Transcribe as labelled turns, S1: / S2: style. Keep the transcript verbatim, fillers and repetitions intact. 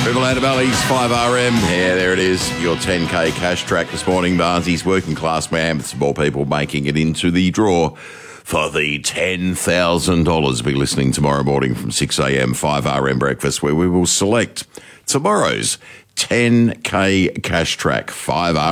S1: Triple A to Bally's, five R M. Yeah, there it is. Your ten K cash track this morning. Barnsley's working class man with some more people making it into the draw for the ten thousand dollars. Be listening tomorrow morning from six A M, five R M breakfast, where we will select tomorrow's ten K cash track, five R M.